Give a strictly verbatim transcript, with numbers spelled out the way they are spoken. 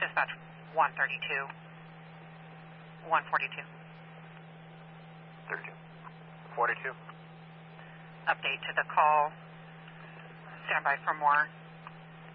Dispatch one thirty-two. one forty-two. thirty-two. forty-two. Update to the call. Stand by for more.